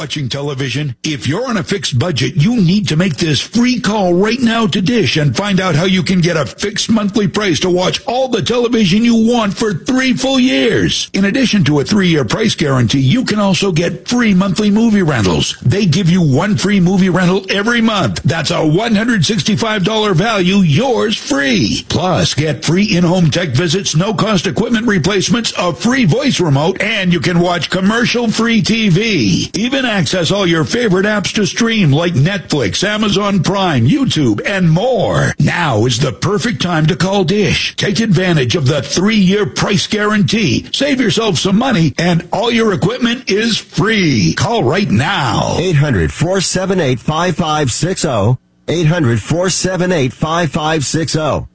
watching television? If you're on a fixed budget, you need to make this free call right now to Dish and find out how you can get a fixed monthly price to watch all the television you want for 3 full years. In addition to a 3-year price guarantee, you can also get free monthly movie rentals. They give you 1 free movie rental every month. That's a $165 value, yours free. Plus, get free in-home tech visits, no-cost equipment replacements, a free voice remote, and you can watch commercial-free TV. Even access all your favorite apps to stream like Netflix, Amazon Prime, YouTube, and more. Now is the perfect time to call Dish. Take advantage of the 3-year price guarantee. Save yourself some money, and all your equipment is free. Call right now. 800-478-5560. 800-478-5560.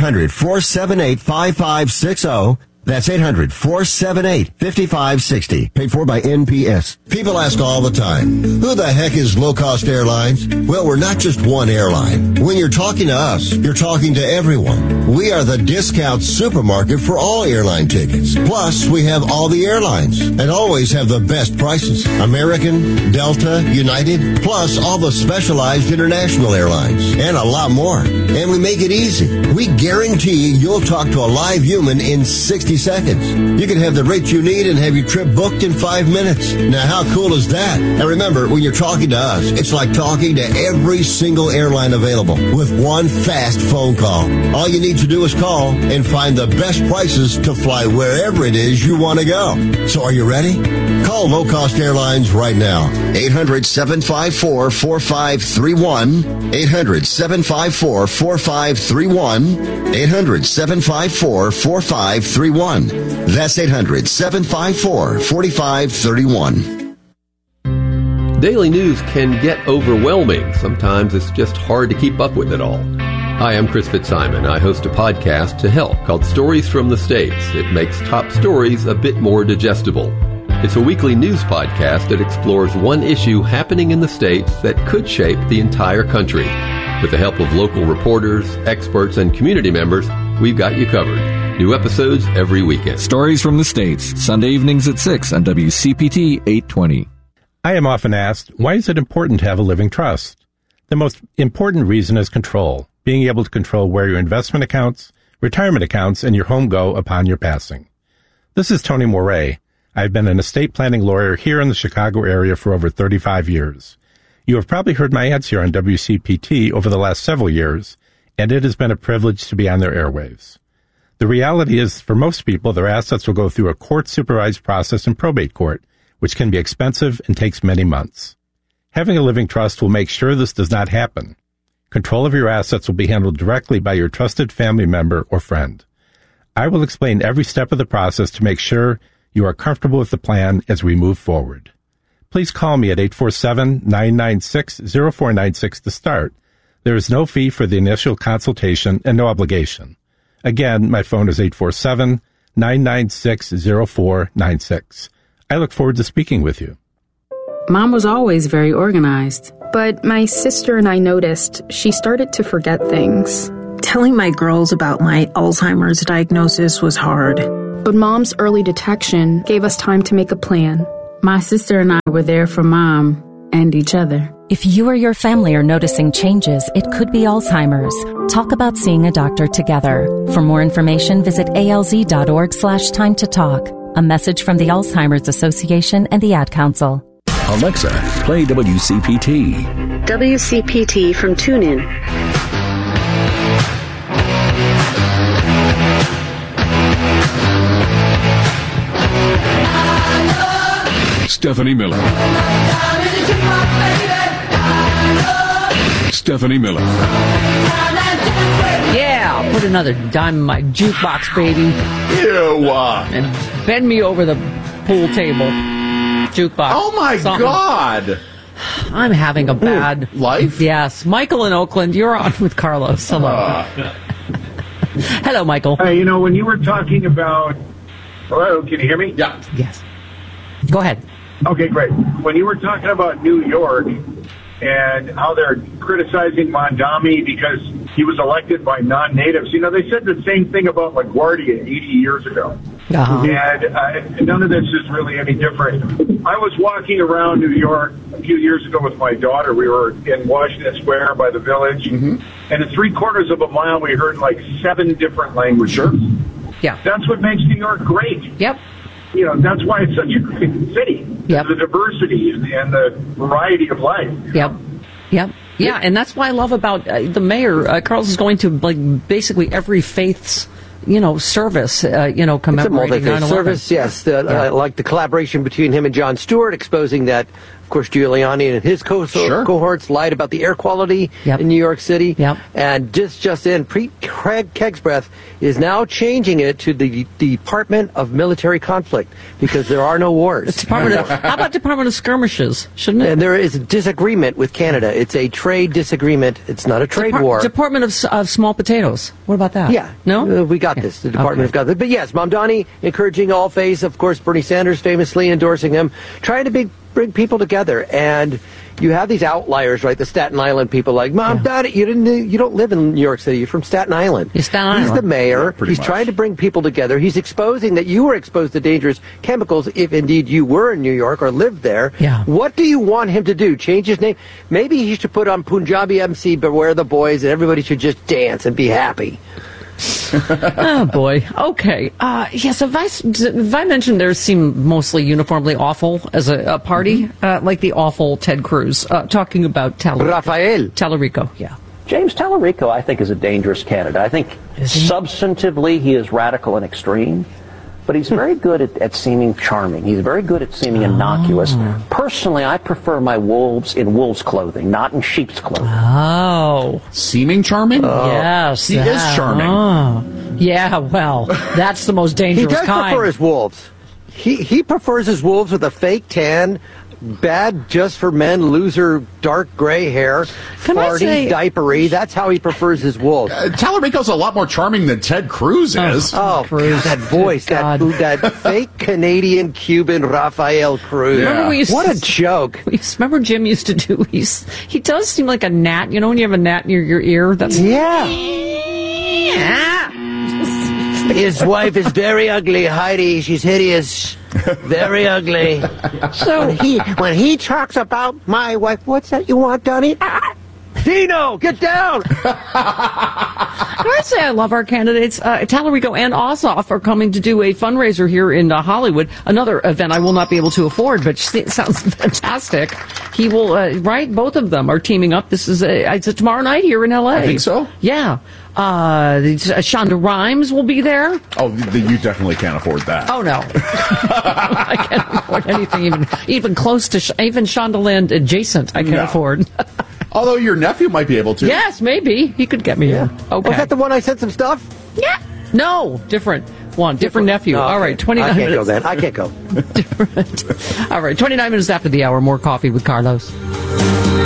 800-478-5560. That's 800-478-5560. Paid for by NPS. People ask all the time, who the heck is Low Cost Airlines? Well, we're not just one airline. When you're talking to us, you're talking to everyone. We are the discount supermarket for all airline tickets. Plus, we have all the airlines and always have the best prices. American, Delta, United, plus all the specialized international airlines and a lot more. And we make it easy. We guarantee you'll talk to a live human in 60 seconds. You can have the rate you need and have your trip booked in 5 minutes. Now, how cool is that? And remember, when you're talking to us, it's like talking to every single airline available with one fast phone call. All you need to do is call and find the best prices to fly wherever it is you want to go. So are you ready? Call Low Cost Airlines right now. 800-754-4531. 800-754-4531. 800-754-4531. That's 800-754-4531. Daily news can get overwhelming. Sometimes it's just hard to keep up with it all. Hi, I'm Chris Fitzsimon. I host a podcast to help called Stories from the States. It makes top stories a bit more digestible. It's a weekly news podcast that explores one issue happening in the States that could shape the entire country. With the help of local reporters, experts, and community members, we've got you covered. New episodes every weekend. Stories from the States, Sunday evenings at 6 on WCPT 820. I am often asked, why is it important to have a living trust? The most important reason is control, being able to control where your investment accounts, retirement accounts, and your home go upon your passing. This is Tony Moret. I've been an estate planning lawyer here in the Chicago area for over 35 years. You have probably heard my ads here on WCPT over the last several years, and it has been a privilege to be on their airwaves. The reality is, for most people, their assets will go through a court-supervised process in probate court, which can be expensive and takes many months. Having a living trust will make sure this does not happen. Control of your assets will be handled directly by your trusted family member or friend. I will explain every step of the process to make sure you are comfortable with the plan as we move forward. Please call me at 847-996-0496 to start. There is no fee for the initial consultation and no obligation. Again, my phone is 847-996-0496. I look forward to speaking with you. Mom was always very organized, but my sister and I noticed she started to forget things. Telling my girls about my Alzheimer's diagnosis was hard. But Mom's early detection gave us time to make a plan. My sister and I were there for Mom and each other. If you or your family are noticing changes, it could be Alzheimer's. Talk about seeing a doctor together. For more information, visit alz.org/time to talk. A message from the Alzheimer's Association and the Ad Council. Alexa, play WCPT. WCPT from TuneIn. Stephanie Miller. Stephanie Miller. Yeah, put another dime in my jukebox, baby. Ew. And bend me over the pool table. Jukebox. Oh, my God. I'm having a bad life. Yes. Michael in Oakland, you're on with Carlos. Hello. Hello, Michael. Hey, when you were talking about... Hello, can you hear me? Yeah. Yes. Go ahead. Okay, great. When you were talking about New York and how they're criticizing Mondami because he was elected by non-natives, they said the same thing about LaGuardia 80 years ago. Uh-huh. And none of this is really any different I was walking around New York a few years ago with my daughter. We were in Washington Square by the Village, and in 3/4 of a mile, we heard like 7 different languages. Sure. Yeah. That's what makes New York great. Yep. You know, that's why it's such a great city. Yep. The diversity and the variety of life. Yep. Yep. Yeah, and that's what I love about the mayor. Carlos is going to like basically every faith's service, commemorating 9/11. It's a multi-faith service, yes. I like the collaboration between him and Jon Stewart, exposing that, of course, Giuliani and his cohorts lied about the air quality in New York City. Yep. And just in, Pete Kegsbreath is now changing it to the Department of Military Conflict, because there are no wars. How about Department of Skirmishes? Shouldn't it? And there is a disagreement with Canada. It's a trade disagreement. It's not a trade war. Department of Small Potatoes. What about that? Yeah. No? We got this. The Department has got this. But yes, Mamdani encouraging all faiths. Of course, Bernie Sanders famously endorsing him, trying to bring people together. And you have these outliers, right? The Staten Island people like, Mamdani, you don't live in New York City. You're from Staten Island. He's the mayor. He's trying to bring people together. He's exposing that you were exposed to dangerous chemicals if indeed you were in New York or lived there. Yeah. What do you want him to do? Change his name? Maybe he should put on Punjabi MC, Beware the Boys, and everybody should just dance and be happy. Oh boy. Okay. So Vi mentioned theirs seem mostly uniformly awful as a party, like the awful Ted Cruz, talking about Tallarico. Yeah. James Tallarico, I think, is a dangerous candidate. I think substantively he is radical and extreme, but he's very good at seeming charming. He's very good at seeming innocuous. Personally, I prefer my wolves in wolves' clothing, not in sheep's clothing. Oh. Seeming charming? Yes. He is charming. Yeah, well, that's the most dangerous kind. He does prefer his wolves. He prefers his wolves with a fake tan, bad just for men, loser, dark gray hair, farty, diapery. That's how he prefers his wolves. Tallarico's a lot more charming than Ted Cruz is. Oh, Cruz. God, that voice, that fake Canadian Cuban Rafael Cruz. Yeah. What a joke. Remember Jim used to do, he does seem like a gnat. You know when you have a gnat near your ear? That's His wife is very ugly, Heidi. She's hideous. Very ugly. So when he talks about my wife, what's that you want, Donnie? Dino, get down! Can I say I love our candidates? Tallarico and Ossoff are coming to do a fundraiser here in Hollywood. Another event I will not be able to afford, but it sounds fantastic. He will, both of them are teaming up. This is it's tomorrow night here in L.A. I think so. Yeah. Shonda Rhimes will be there. Oh, you definitely can't afford that. Oh, no. I can't afford anything even close to even Shondaland adjacent. I can't afford. Although your nephew might be able to. Yes, maybe. He could get me in. Okay. Was that the one I sent some stuff? Yeah. No, different one. Different nephew. No, all right, 29 minutes. Go then. I can't go. Different. All right, 29 minutes after the hour, more coffee with Carlos.